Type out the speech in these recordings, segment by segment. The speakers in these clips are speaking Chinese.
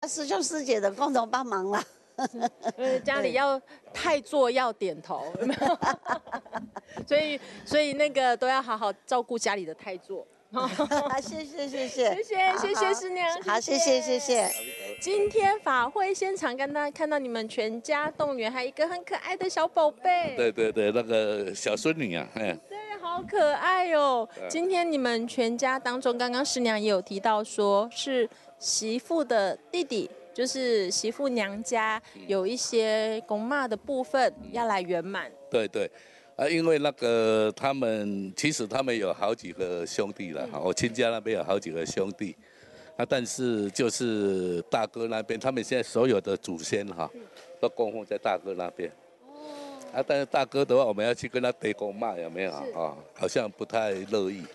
师兄师姐的共同帮忙啦。 家里要太做要点头，有没有？所以那个都要好好照顾家里的太做。 谢谢师娘， 好，谢谢。 今天法会现场看到你们全家动员，还有一个很可爱的小宝贝。 对，那个小孙女啊， 对，好可爱哦。今天你们全家当中，刚刚师娘也有提到说是媳妇的弟弟。就是媳妇娘家有一些公妈的部分要来圆满。 对，因为那个其实他们有好几个兄弟了，我亲家那边有好几个兄弟，但是就是大哥那边，他们现在所有的祖先都供奉在大哥那边。但是大哥的话，我们要去跟他对公妈有没有好像不太乐意，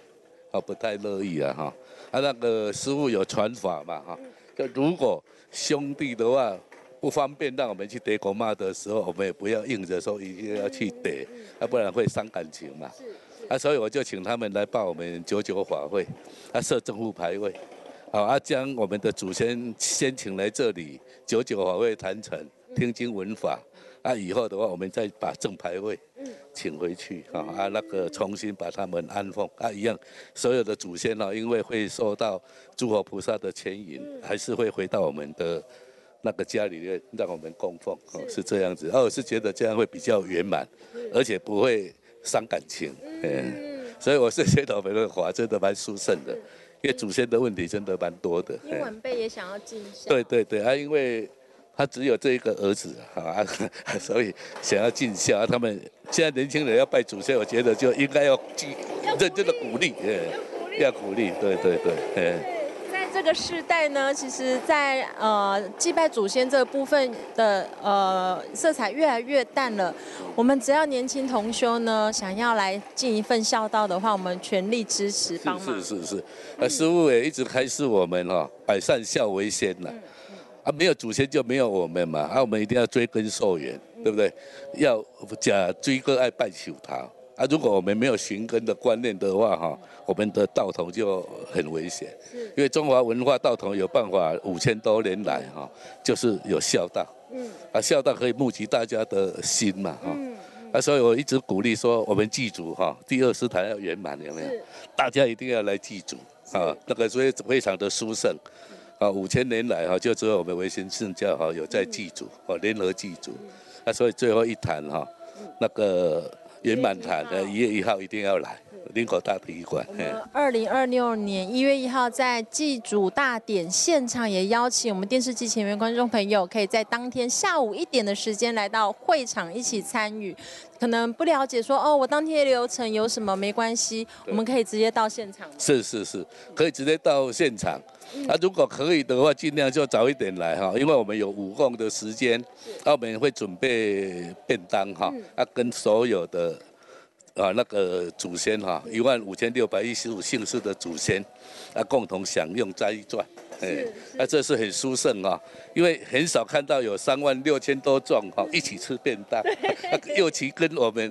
那个师父有传法嘛就如果兄弟的话不方便让我们去逮公妈的时候，我们也不要硬着说一定要去逮，不然会伤感情嘛。所以我就请他们来报我们99法会，设正副牌位，将我们的祖先先请来这里99法会坛城听经闻法。以后的话，我们再把正牌位请回去那个重新把他们安奉一样，所有的祖先因为会受到诸佛菩萨的牵引，还是会回到我们的那个家里面让我们供奉是这样子。我是觉得这样会比较圆满，而且不会伤感情。所以我是觉得我们的法真的蛮殊胜的，因为祖先的问题真的蛮多的。 因为晚辈也想要尽孝。 对因为他只有这一个儿子所以想要尽孝。他们现在年轻人要拜祖先，我觉得就应该要认真的鼓励，要鼓励，对。 在这个世代呢，其实在祭拜祖先这部分的色彩越来越淡了。我们只要年轻同修呢，想要来尽一份孝道的话，我们全力支持帮忙。 是。师父也一直开示我们百善孝为先啦。没有祖先就没有我们嘛，我们一定要追根溯源，对不对？要假追根爱拜求他如果我们没有寻根的观念的话我们的道统就很危险。因为中华文化道统有办法5000多年来就是有孝道，孝道可以募集大家的心嘛所以我一直鼓励说，我们祭祖第二师坛要圆满，有没有？大家一定要来祭祖那个所以非常的殊胜。5000年来就只有我们维新圣教有在祭祖联合祭祖所以最后一坛那个圆满坛1月1号一定要来林口大体育馆。 2026年1月1号在祭祖大典现场，也邀请我们电视机前面观众朋友，可以在当天下午1点的时间来到会场一起参与。可能不了解说我当天的流程有什么，没关系，我们可以直接到现场。 是，可以直接到现场。如果可以的话，尽量就早一点来因为我们有午供的时间，我们会准备便当跟所有的那个祖先15615姓氏的祖先共同享用斋馔。这是很殊胜因为很少看到有36000多众一起吃便当，尤其跟我们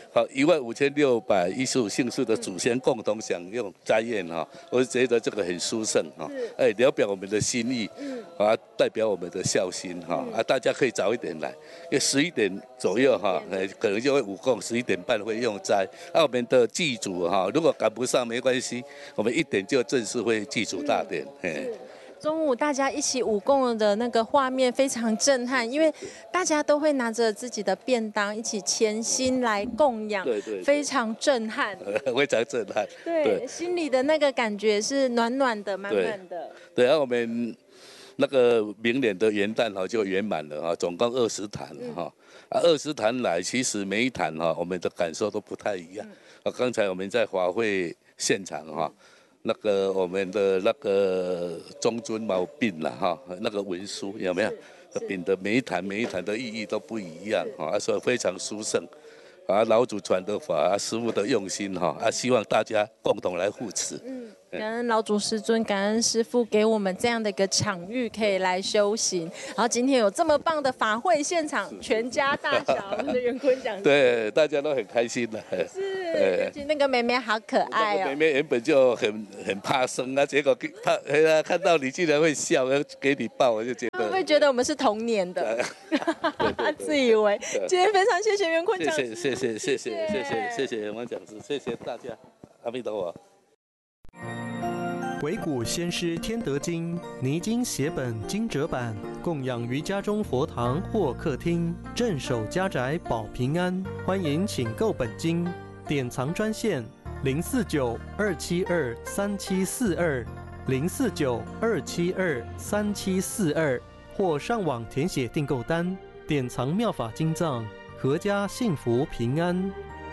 15615姓氏的祖先共同享用斋宴我是觉得这个很殊胜聊表我们的心意代表我们的孝心大家可以早一点来，因为11点左右可能就会午供，11点半会用斋。我们的祭祖如果赶不上没关系，我们1点就正式会祭祖大典。 中午大家一起午供的那个画面非常震撼，因为大家都会拿着自己的便当一起虔心来供养， 对， 非常震撼， 非常震撼。 对，心里的那个感觉是暖暖的、满满的。 对，我们那个明年的元旦就圆满了总共20坛20坛来，其实每一坛我们的感受都不太一样。刚才我们在法会现场那个我们的那个中尊毛病了那个文书有没有？饼的每一坛的意义都不一样所以非常殊胜老祖传的法师父的用心希望大家共同来护持。 感恩老祖师尊，感恩师父给我们这样的一个场域可以来修行。然后今天有这么棒的法会现场，全家大小，我们的元坤讲师对，大家都很开心的。 是， 是，那个妹妹好可爱哦。 妹妹原本就很怕生啊，结果看到你竟然会笑，给你抱，我就觉得。 会不会觉得我们是同年的？自以为。今天非常谢谢袁坤讲师， 谢谢王讲师，谢谢大家，阿弥陀佛。 惟古先师天德经泥金写本精折版，供养于家中佛堂或客厅，镇守家宅保平安。欢迎请购本经，典藏专线049-272-3742，049-272-3742，或上网填写订购单，典藏妙法经藏，阖家幸福平安。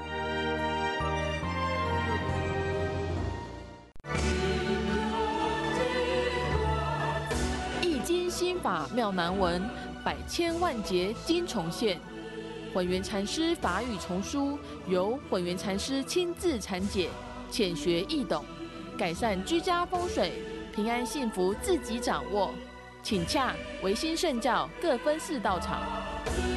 心法妙难文，百千万劫经重现。混元禅师法语丛书由混元禅师亲自阐解，浅学易懂，改善居家风水，平安幸福自己掌握。请洽维新圣教各分寺道场。